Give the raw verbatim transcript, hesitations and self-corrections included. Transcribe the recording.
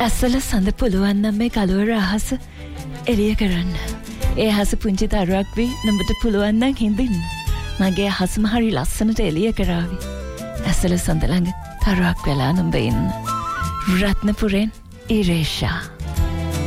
ඇසල සඳ පුළුවන් නම් මේ කළුවර අහස එළිය කරන්න. ඒ අහස පුංචි තරුවක් වී නුඹට පුළුවන් නම් හිඳින්න. මගේ අහසම හරි ලස්සනට එළිය කරાવી. ඇසල සඳ ළඟ තරුවක් වෙලා නුඹ ඉන්න. රත්නපුරෙන් ඉරේෂා.